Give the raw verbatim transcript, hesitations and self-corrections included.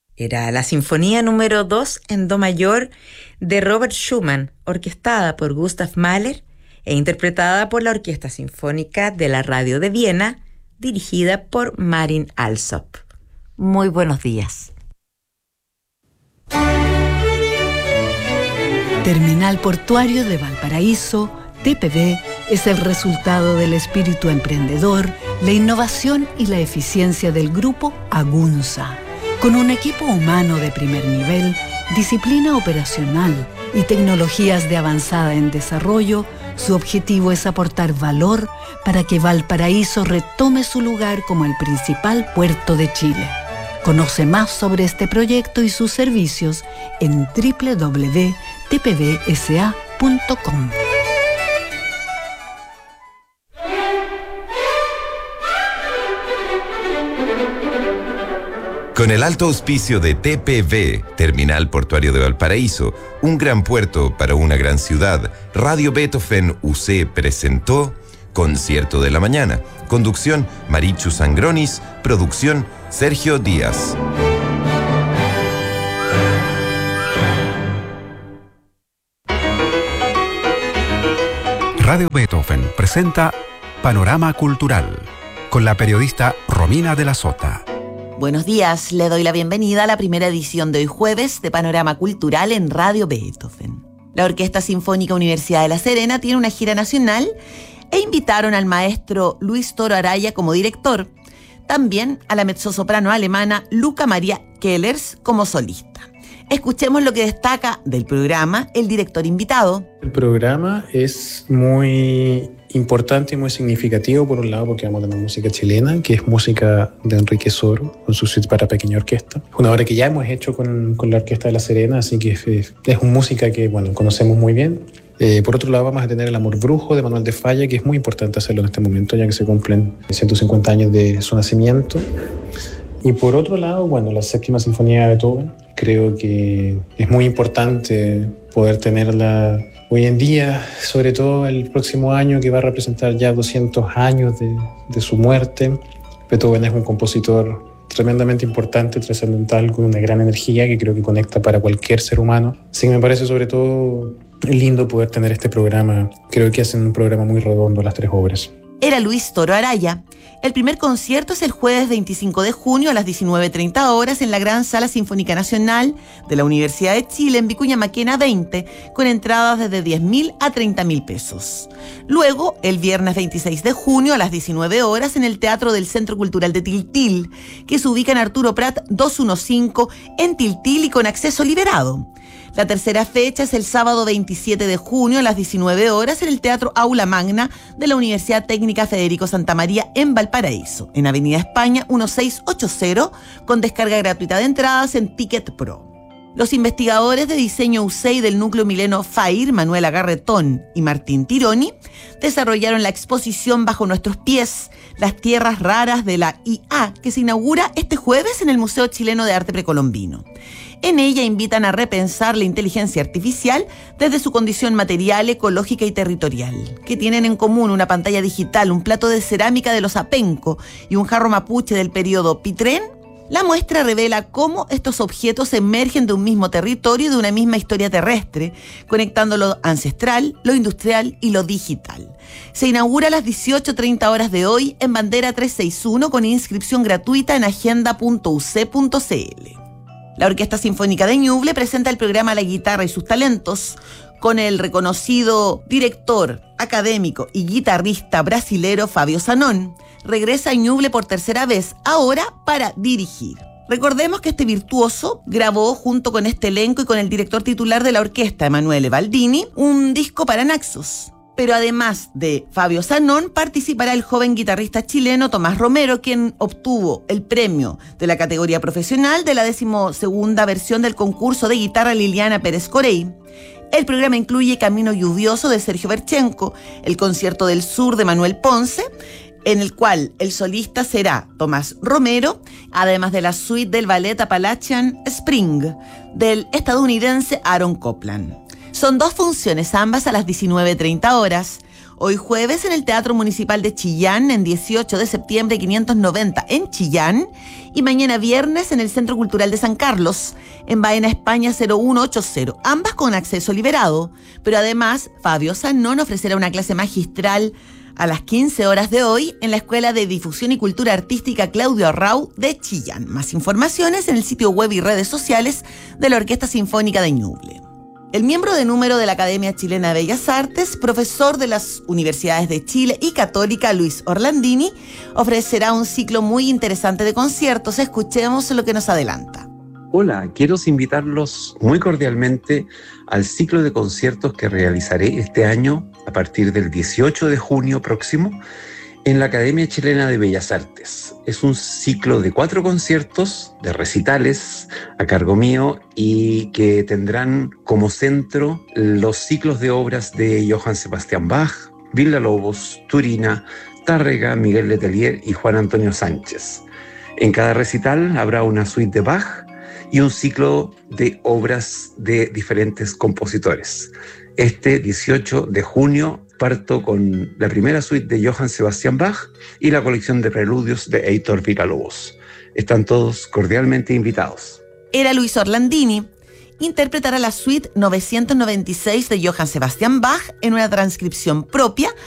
Era la Sinfonía número dos en Do mayor de Robert Schumann, orquestada por Gustav Mahler e interpretada por la Orquesta Sinfónica de la Radio de Viena, dirigida por Marin Alsop. Muy buenos días. Terminal Portuario de Valparaíso, T P V, es el resultado del espíritu emprendedor, la innovación y la eficiencia del grupo Agunza. Con un equipo humano de primer nivel, disciplina operacional y tecnologías de avanzada en desarrollo, su objetivo es aportar valor para que Valparaíso retome su lugar como el principal puerto de Chile. Conoce más sobre este proyecto y sus servicios en doble u doble u doble u punto t p v s a punto com. Con el alto auspicio de T P V, Terminal Portuario de Valparaíso, un gran puerto para una gran ciudad, Radio Beethoven U C presentó Concierto de la Mañana. Conducción, Marichu Sangronis. Producción, Sergio Díaz. Radio Beethoven presenta Panorama Cultural con la periodista Romina de la Sota. Buenos días, le doy la bienvenida a la primera edición de hoy jueves de Panorama Cultural en Radio Beethoven. La Orquesta Sinfónica Universidad de La Serena tiene una gira nacional e invitaron al maestro Luis Toro Araya como director, también a la mezzosoprano alemana Luca Maria Kellers como solista. Escuchemos lo que destaca del programa el director invitado. El programa es muy importante y muy significativo, por un lado, porque vamos a tener música chilena, que es música de Enrique Soro, con su suite para pequeña orquesta. Una obra que ya hemos hecho con, con la Orquesta de La Serena, así que es, es una música que, bueno, conocemos muy bien. Eh, por otro lado, vamos a tener El Amor Brujo de Manuel de Falla, que es muy importante hacerlo en este momento, ya que se cumplen ciento cincuenta años de su nacimiento. Y por otro lado, bueno, la Séptima Sinfonía de Beethoven, creo que es muy importante poder tenerla hoy en día, sobre todo el próximo año, que va a representar ya doscientos años de, de su muerte. Beethoven es un compositor tremendamente importante, trascendental, con una gran energía que creo que conecta para cualquier ser humano. Así que me parece sobre todo lindo poder tener este programa. Creo que hacen un programa muy redondo las tres obras. Era Luis Toro Araya. El primer concierto es el jueves veinticinco de junio a las diecinueve treinta horas en la Gran Sala Sinfónica Nacional de la Universidad de Chile en Vicuña Maquena veinte, con entradas desde diez mil a treinta mil pesos. Luego, el viernes veintiséis de junio a las diecinueve horas en el Teatro del Centro Cultural de Tiltil, que se ubica en Arturo Prat doscientos quince en Tiltil y con acceso liberado. La tercera fecha es el sábado veintisiete de junio a las diecinueve horas en el Teatro Aula Magna de la Universidad Técnica Federico Santa María en Valparaíso, en Avenida España dieciséis ochenta, con descarga gratuita de entradas en Ticket Pro. Los investigadores de diseño U C E I del núcleo Mileno FAIR, Manuela Garretón y Martín Tironi, desarrollaron la exposición Bajo Nuestros Pies, las tierras raras de la I A, que se inaugura este jueves en el Museo Chileno de Arte Precolombino. En ella invitan a repensar la inteligencia artificial desde su condición material, ecológica y territorial, que tienen en común una pantalla digital, un plato de cerámica de los Apenco y un jarro mapuche del periodo Pitrén. La muestra revela cómo estos objetos emergen de un mismo territorio y de una misma historia terrestre, conectando lo ancestral, lo industrial y lo digital. Se inaugura a las dieciocho treinta horas de hoy en Bandera trescientos sesenta y uno con inscripción gratuita en agenda punto u c punto c l. La Orquesta Sinfónica de Ñuble presenta el programa La Guitarra y sus Talentos con el reconocido director, académico y guitarrista brasilero Fábio Zanón. Regresa a Ñuble por tercera vez, ahora para dirigir. Recordemos que este virtuoso grabó junto con este elenco y con el director titular de la orquesta, Emanuele Baldini, un disco para Naxos. Pero además de Fábio Zanón, participará el joven guitarrista chileno Tomás Romero, quien obtuvo el premio de la categoría profesional de la decimosegunda versión del concurso de guitarra Liliana Pérez Corey. El programa incluye Camino Lluvioso de Sergio Berchenko, el Concierto del Sur de Manuel Ponce, en el cual el solista será Tomás Romero, además de la suite del ballet Appalachian Spring del estadounidense Aaron Copland. Son dos funciones, ambas a las diecinueve treinta horas. Hoy jueves en el Teatro Municipal de Chillán, en dieciocho de septiembre quinientos noventa en Chillán, y mañana viernes en el Centro Cultural de San Carlos, en Baena, España cero uno ochenta, ambas con acceso liberado. Pero además, Fabio Zanón ofrecerá una clase magistral a las quince horas de hoy en la Escuela de Difusión y Cultura Artística Claudio Arrau de Chillán. Más informaciones en el sitio web y redes sociales de la Orquesta Sinfónica de Ñuble. El miembro de número de la Academia Chilena de Bellas Artes, profesor de las Universidades de Chile y Católica, Luis Orlandini, ofrecerá un ciclo muy interesante de conciertos. Escuchemos lo que nos adelanta. Hola, quiero invitarlos muy cordialmente al ciclo de conciertos que realizaré este año a partir del dieciocho de junio próximo en la Academia Chilena de Bellas Artes. Es un ciclo de cuatro conciertos, de recitales a cargo mío, y que tendrán como centro los ciclos de obras de Johann Sebastian Bach, Villa-Lobos, Turina, Tárrega, Miguel Letelier y Juan Antonio Sánchez. En cada recital habrá una suite de Bach y un ciclo de obras de diferentes compositores. Este dieciocho de junio parto con la primera suite de Johann Sebastian Bach y la colección de preludios de Heitor Villa-Lobos. Están todos cordialmente invitados. Era Luis Orlandini. Interpretará la suite novecientos noventa y seis de Johann Sebastian Bach en una transcripción propia